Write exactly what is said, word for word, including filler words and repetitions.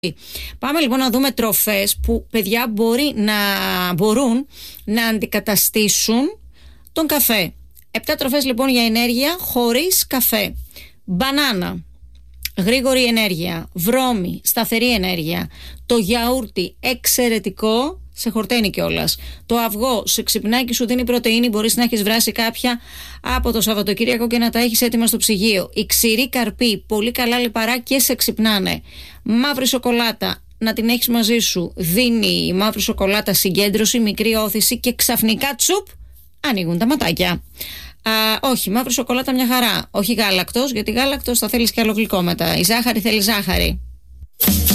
Πάμε λοιπόν να δούμε τροφές που, παιδιά, μπορεί να, μπορούν να αντικαταστήσουν τον καφέ. Επτά τροφές λοιπόν για ενέργεια χωρίς καφέ. Μπανάνα, γρήγορη ενέργεια. Βρώμη, σταθερή ενέργεια. Το γιαούρτι, εξαιρετικό, σε χορταίνει κιόλας. Το αυγό, σε ξυπνάει και σου δίνει πρωτεΐνη. Μπορείς να έχεις βράσει κάποια από το Σαββατοκύριακο και να τα έχεις έτοιμα στο ψυγείο. Η ξηρή καρπή, πολύ καλά λιπαρά και σε ξυπνάνε. Μαύρη σοκολάτα, να την έχεις μαζί σου. Δίνει η μαύρη σοκολάτα συγκέντρωση, μικρή όθηση και ξαφνικά τσουπ, ανοίγουν τα ματάκια. Α, όχι, μαύρη σοκολάτα μια χαρά. Όχι γάλακτος, γιατί γάλακτος θα θέλεις κι άλλο γλυκό μετά. Η ζάχαρη θέλει ζάχαρη.